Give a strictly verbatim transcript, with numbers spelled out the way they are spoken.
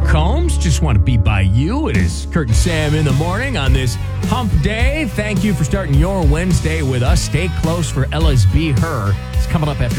Combs. Just want to be by you. It is Kurt and Sam in the morning on this hump day. Thank you for starting your Wednesday with us. Stay close for Ella's Be Her. It's coming up after